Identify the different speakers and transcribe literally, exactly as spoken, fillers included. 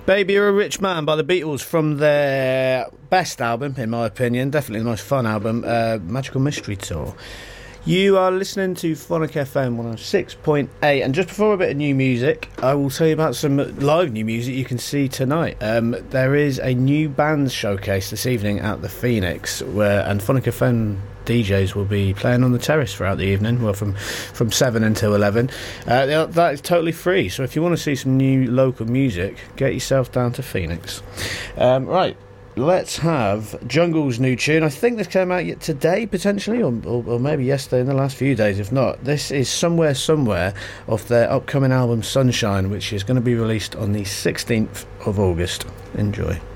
Speaker 1: Baby, You're a Rich Man by the Beatles from their best album, in my opinion. Definitely the most fun album, uh, Magical Mystery Tour. You are listening to Phonic F M one oh six point eight, and just before a bit of new music, I will tell you about some live new music you can see tonight. Um, there is a new bands showcase this evening at the Phoenix, where and Phonic F M D Js will be playing on the terrace throughout the evening, well, from, from seven until eleven. Uh, that is totally free, so if you want to see some new local music, get yourself down to Phoenix. Um, right, let's have Jungle's new tune. I think this came out yet today, potentially, or, or, or maybe yesterday in the last few days, if not. This is Somewhere Somewhere off their upcoming album Sunshine, which is going to be released on the sixteenth of August. Enjoy.